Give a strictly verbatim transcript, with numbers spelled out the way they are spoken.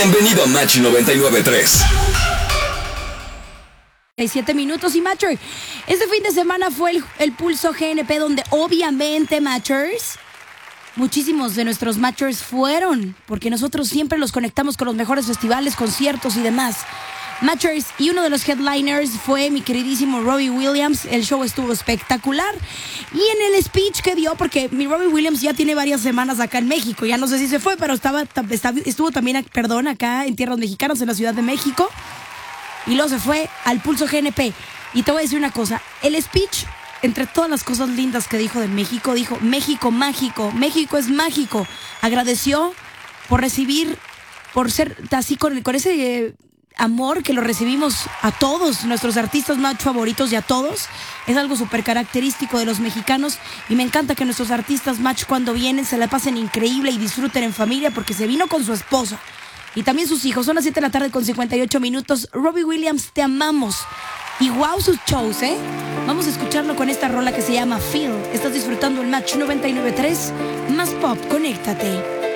Bienvenido a Match noventa y nueve punto tres. Siete minutos y Matcher. Este fin de semana fue el, el Pulso G N P, donde obviamente Matchers, muchísimos de nuestros Matchers fueron, porque nosotros siempre los conectamos con los mejores festivales, conciertos y demás. Matchers, y uno de los headliners fue mi queridísimo Robbie Williams. El show estuvo espectacular. Y en el speech que dio, porque mi Robbie Williams ya tiene varias semanas acá en México, ya no sé si se fue, pero estaba, estaba estuvo también, perdón, acá en tierras mexicanas, en la Ciudad de México. Y luego se fue al Pulso G N P. Y te voy a decir una cosa, el speech, entre todas las cosas lindas que dijo de México, dijo: México mágico, México es mágico. Agradeció por recibir, por ser así con, con ese eh, amor que lo recibimos a todos, nuestros artistas más favoritos, y a todos. Es algo súper característico de los mexicanos. Y me encanta que nuestros artistas match, cuando vienen, se la pasen increíble y disfruten en familia, porque se vino con su esposa y también sus hijos. Son las siete de la tarde con cincuenta y ocho minutos. Robbie Williams, te amamos. Y wow, sus shows, ¿eh? Vamos a escucharlo con esta rola que se llama Feel. Estás disfrutando el Match noventa y nueve punto tres. Más pop, conéctate.